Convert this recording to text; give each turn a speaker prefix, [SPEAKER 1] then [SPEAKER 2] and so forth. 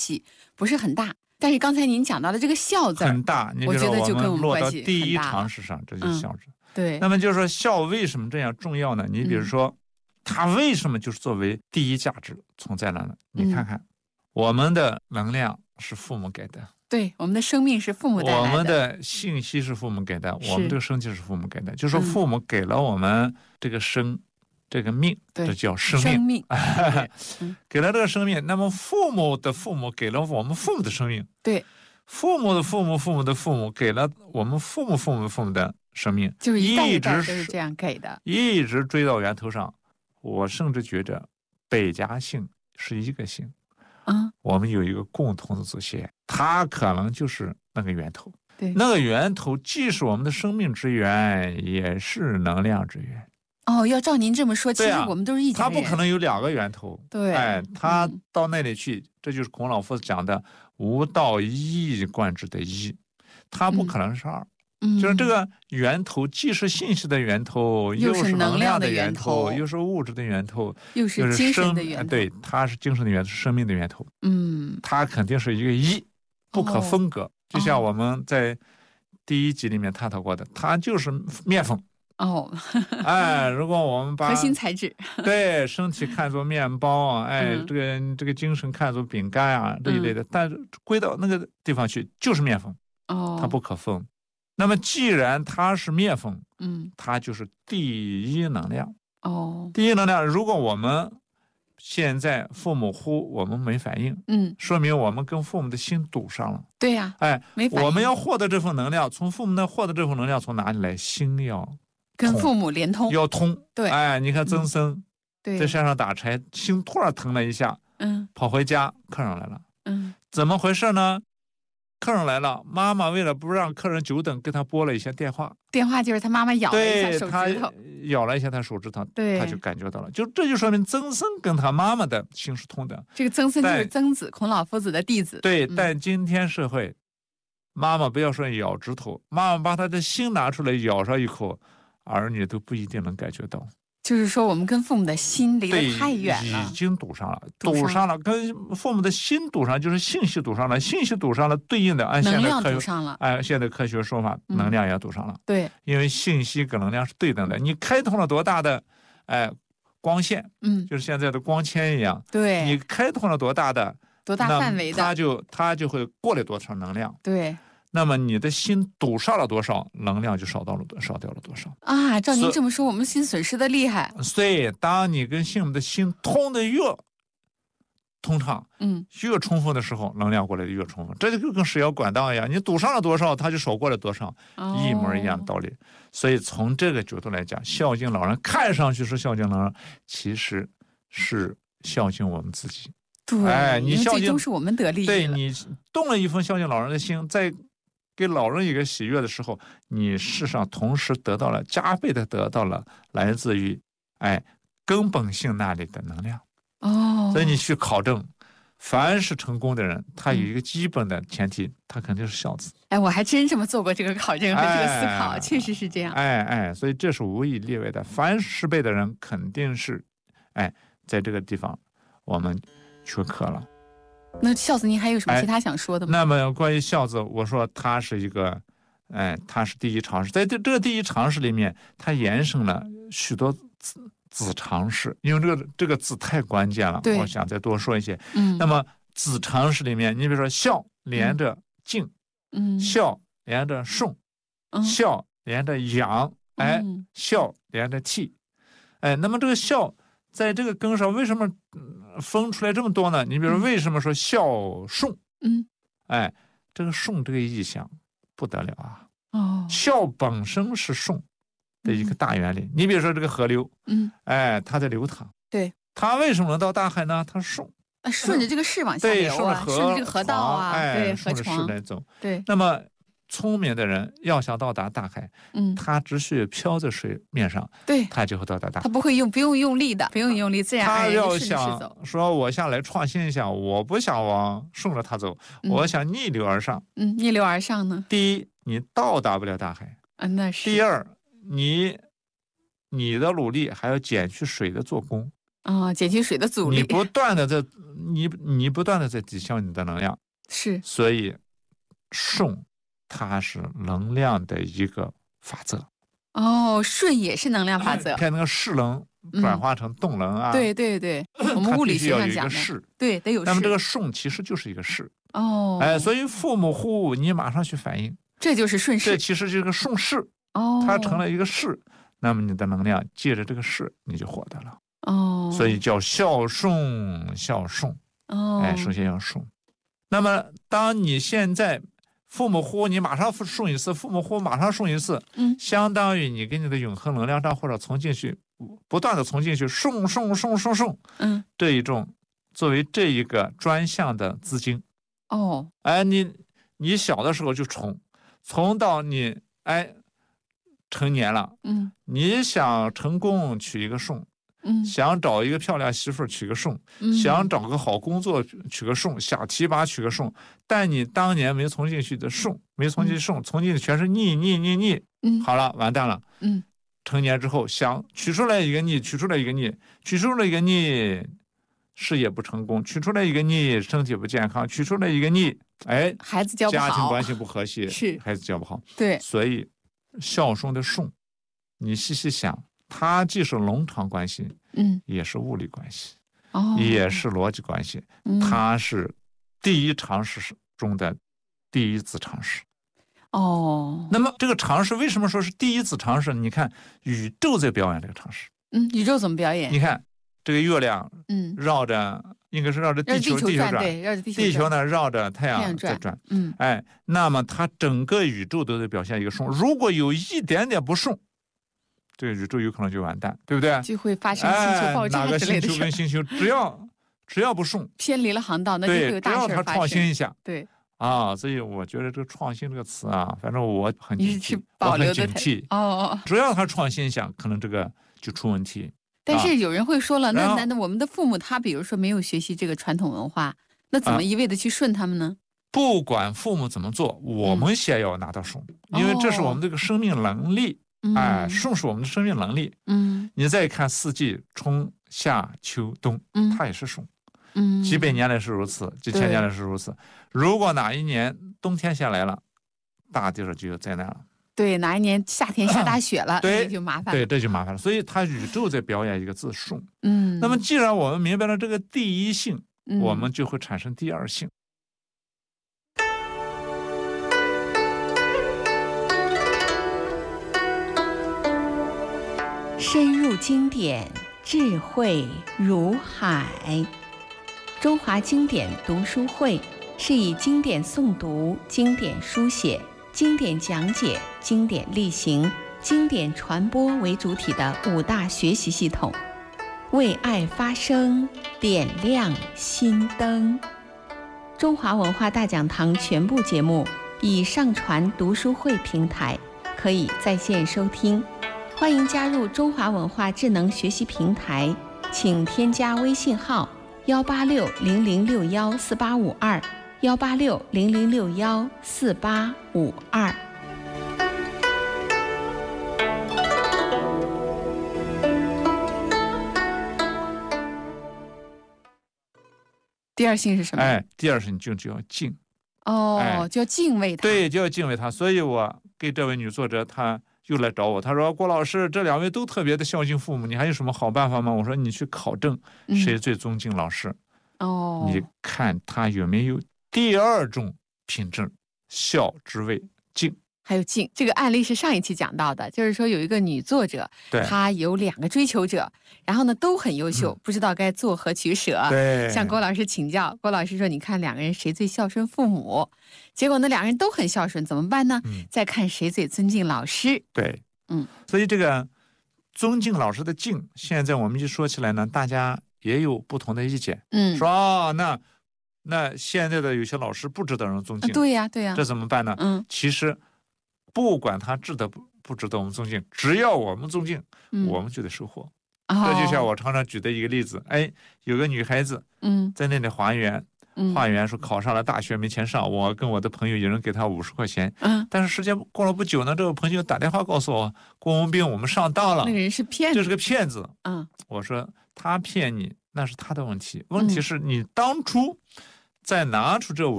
[SPEAKER 1] 系不是很大。但是刚才您讲到的这个孝字
[SPEAKER 2] 很大，你比如说
[SPEAKER 1] 我觉得就跟我们
[SPEAKER 2] 落到
[SPEAKER 1] 关系
[SPEAKER 2] 第一
[SPEAKER 1] 很大
[SPEAKER 2] 常识上，这就是孝字。
[SPEAKER 1] 对，
[SPEAKER 2] 那么就是说孝为什么这样重要呢？你比如说，它为什么就是作为第一价值存在了呢？你看看，我们的能量是父母给的，
[SPEAKER 1] 对，我们的生命是父母带来的，
[SPEAKER 2] 我们的信息是父母给的，我们这个生气是父母给的，就是说父母给了我们这个这个命，这叫生命。给了这个生命，那么父母的父母给了我们父母的生命，
[SPEAKER 1] 对，
[SPEAKER 2] 父母的父母父母的父母给了我们父母父母父母的生命，
[SPEAKER 1] 就是一代一代都是这样给的，
[SPEAKER 2] 一直追到源头上。我甚至觉着百家姓是一个姓，我们有一个共同的祖先，它可能就是那个源头。
[SPEAKER 1] 对，
[SPEAKER 2] 那个源头既是我们的生命之源，也是能量之源。
[SPEAKER 1] 要照您这么说，其实我们都是一家人。
[SPEAKER 2] 他不可能有两个源头。
[SPEAKER 1] 对，
[SPEAKER 2] 他到那里去，这就是孔老夫子讲的无道一以贯之的一，他不可能是二。就是这个源头既是信息的源头，又是能量的源头，又是物质的源头，
[SPEAKER 1] 又是精神的源头。
[SPEAKER 2] 对，它是精神的源头，是生命的源头。它肯定是一个一，不可分割。就像我们在第一集里面探讨过的，它就是面粉。如果我们把
[SPEAKER 1] 核心材质
[SPEAKER 2] 对身体看作面包，这个精神看作饼干啊这一类的，但是归到那个地方去就是面粉，它不可分。那么既然它是面粉，它就是第一能量。第一能量，如果我们现在父母呼我们没反应，说明我们跟父母的心堵上了。
[SPEAKER 1] 对呀，没反应。
[SPEAKER 2] 我们要获得这份能量，从父母那获得这份能量从哪里来？心要
[SPEAKER 1] 跟父母连通，
[SPEAKER 2] 要通。
[SPEAKER 1] 对，
[SPEAKER 2] 你看曾参在山上打柴，心突然疼了一下，跑回家，客人来了，怎么回事呢？客人来了，妈妈为了不让客人久等，给他拨了一下电话。
[SPEAKER 1] 电话就是他妈妈咬了一下手指头，
[SPEAKER 2] 咬了一下他手指头，他就感觉到了。这就说明曾参跟他妈妈的心是通的。
[SPEAKER 1] 这个曾参就是曾子，孔老夫子的弟子。
[SPEAKER 2] 对，但今天社会，妈妈不要说咬指头，妈妈把他的心拿出来咬上一口，儿女都不一定能感觉到。
[SPEAKER 1] 就是说我们跟父母的心离得太远了，
[SPEAKER 2] 已经堵上了，跟父母的心堵上，就是信息堵上了，信息堵上了，对应的
[SPEAKER 1] 能量堵上了，
[SPEAKER 2] 现在科学说法，能量也堵上了。
[SPEAKER 1] 对，
[SPEAKER 2] 因为信息跟能量是对等的，你开通了多大的光线，就是现在的光纤一样，
[SPEAKER 1] 对，
[SPEAKER 2] 你开通了多大
[SPEAKER 1] 范围的，
[SPEAKER 2] 它就会过来多少能量。
[SPEAKER 1] 对。
[SPEAKER 2] 那么你的心堵上了多少，能量就少掉了多少
[SPEAKER 1] 啊！照您这么说，我们心损失的厉害。
[SPEAKER 2] 所以，当你跟父母的心通的越通畅，越充分的时候，能量过来的越充分。这就跟水压管道一样，你堵上了多少，它就少过来多少，一模一样的道理。所以从这个角度来讲，孝敬老人看上去是孝敬老人，其实是孝敬我们自己。
[SPEAKER 1] 对，
[SPEAKER 2] 你孝敬
[SPEAKER 1] 最终是我们得利益了。
[SPEAKER 2] 对，你动了一份孝敬老人的心，在给老人一个喜悦的时候，你事实上同时得到了加倍的得到了来自于根本性那里的能量。所以你去考证，凡是成功的人，他有一个基本的前提，他肯定是孝子。
[SPEAKER 1] 我还真这么做过这个考证和这个思考，确实是这样。
[SPEAKER 2] 所以这是无以例外的。凡失败的人，肯定是在这个地方我们缺课了。
[SPEAKER 1] 那孝子您还有什么其他想说的吗？
[SPEAKER 2] 那么关于孝子，我说他是一个他是第一常识，在这个第一常识里面，他延伸了许多子常识，因为这个字太关键了，我想再多说一些。那么子常识里面，你比如说孝连着敬，孝连着顺，孝连着养，孝连着悌，那么这个孝在这个根上为什么分出来这么多呢？你比如说为什么说孝顺？这个顺这个意象不得了啊！孝本身是顺的一个大原理。你比如说这个河流，它在流淌，
[SPEAKER 1] 对，
[SPEAKER 2] 它为什么能到大海呢？它
[SPEAKER 1] 顺着这个势往下流啊，顺着这个河道啊，对，
[SPEAKER 2] 顺着势来走。
[SPEAKER 1] 对，
[SPEAKER 2] 那么聪明的人要想到达大海，他只需飘在水面上，
[SPEAKER 1] 对，
[SPEAKER 2] 他就会到达大海。
[SPEAKER 1] 他不用用力的，不用用力，自然而然就顺着势走。
[SPEAKER 2] 说我下来创新一下，我不想往顺着它走，我想逆流而上。
[SPEAKER 1] 逆流而上呢？
[SPEAKER 2] 第一，你到达不了大海
[SPEAKER 1] 那是。
[SPEAKER 2] 第二，你的努力还要减去水的做工。
[SPEAKER 1] 减去水的阻力。
[SPEAKER 2] 你不断的在抵消你的能量。
[SPEAKER 1] 是。
[SPEAKER 2] 所以顺它是能量的一个法则。
[SPEAKER 1] 顺也是能量法则。
[SPEAKER 2] 看那个势能转化成动能啊。
[SPEAKER 1] 对对对，我们物理学上讲的
[SPEAKER 2] 势，
[SPEAKER 1] 对，得有势。
[SPEAKER 2] 那么这个顺其实就是一个势。所以父母呼你马上去反应，
[SPEAKER 1] 这就是顺势。
[SPEAKER 2] 这其实就是个顺势。它成了一个势，那么你的能量借着这个势你就获得了。所以叫孝顺。首先要顺。那么当你现在父母呼你马上顺一次，父母呼马上顺一次，相当于你给你的永恒能量账或者从进去不断的从进去顺，这一种作为这一个专项的资金。你小的时候就从到你成年了，你想成功取一个顺，想找一个漂亮媳妇取个顺，想找个好工作取个顺，想提拔取个顺，但你当年没从进去的顺，没从进去顺，从进去全是逆，好了，完蛋了。成年之后想取出来一个逆，取出来一个逆，事业不成功，取出来一个逆，身体不健康，取出来一个逆，
[SPEAKER 1] 孩子教不好，
[SPEAKER 2] 家庭关系不和谐，
[SPEAKER 1] 是
[SPEAKER 2] 孩子教不好。
[SPEAKER 1] 对，
[SPEAKER 2] 所以孝顺的顺，你细细想，它既是农场关系，也是物理关系，也是逻辑关系，它是第一常识中的第一子常识。那么这个常识为什么说是第一子常识？你看宇宙在表演这个常识。
[SPEAKER 1] 宇宙怎么表演？
[SPEAKER 2] 你看这个月亮，绕着应该是绕着地球转，
[SPEAKER 1] 对，绕着
[SPEAKER 2] 地球呢绕着太阳在转。那么它整个宇宙都在表现一个顺。如果有一点点不顺，这个宇宙有可能就完蛋，对不对？
[SPEAKER 1] 就会发生星球爆炸之类的事。
[SPEAKER 2] 哪个星球跟星球，只要不顺，
[SPEAKER 1] 偏离了航道，那就会有大事发生。
[SPEAKER 2] 只要它创新一下，
[SPEAKER 1] 对。
[SPEAKER 2] 所以我觉得这个创新这个词啊，反正我很警惕，只要它创新一下，可能这个就出问题。
[SPEAKER 1] 但是有人会说了，那我们的父母他比如说没有学习这个传统文化，那怎么一味的去顺他们呢？
[SPEAKER 2] 不管父母怎么做，我们先要拿到顺，因为这是我们这个生命能力。顺是我们的生命能力。你再看四季，春夏秋冬，它也是顺。几百年来是如此，几千年来是如此。如果哪一年冬天下来了，大地上就有灾难了。
[SPEAKER 1] 对，哪一年夏天下大雪了，这就麻烦了。
[SPEAKER 2] 对，这就麻烦了。所以它宇宙在表演一个字顺。那么既然我们明白了这个第一性，我们就会产生第二性。
[SPEAKER 3] 深入经典，智慧如海。中华经典读书会是以经典诵读、经典书写、经典讲解、经典力行、经典传播为主体的5大学习系统，为爱发声，点亮心灯。中华文化大讲堂全部节目已上传读书会平台，可以在线收听。欢迎加入中华文化智能学习平台，请添加微信号18600614852 18600614852。
[SPEAKER 1] 第二性是什么？
[SPEAKER 2] 第二性就要敬。
[SPEAKER 1] 就要敬畏他。
[SPEAKER 2] 对，就要敬畏他。所以我给这位女作者，她又来找我，她说：“郭老师，这2位都特别的孝敬父母，你还有什么好办法吗？”我说：“你去考证谁最尊敬老师。你看他有没有第2种品质，孝之谓敬。”
[SPEAKER 1] 还有敬，这个案例是上一期讲到的，就是说有一个女作者，她有2个追求者，然后呢都很优秀，不知道该作何取舍，向郭老师请教。郭老师说：“你看2个人谁最孝顺父母？”结果呢2个人都很孝顺，怎么办呢？再看谁最尊敬老师。
[SPEAKER 2] 对，所以这个尊敬老师的敬，现在我们一说起来呢，大家也有不同的意见。说那现在的有些老师不值得人尊敬。
[SPEAKER 1] 对呀，
[SPEAKER 2] 这怎么办呢？其实不管他值得不值得我们尊敬，只要我们尊敬，我们就得收获。这就像我常常举的一个例子，有个女孩子，在那里化缘说考上了大学没钱上，我跟我的朋友一人给她50块钱，但是时间过了不久呢，这个朋友打电话告诉我，郭文斌，我们上当了，
[SPEAKER 1] 那个人是骗子，
[SPEAKER 2] 这是个骗子。我说他骗你那是他的问题，问题是你当初在拿出这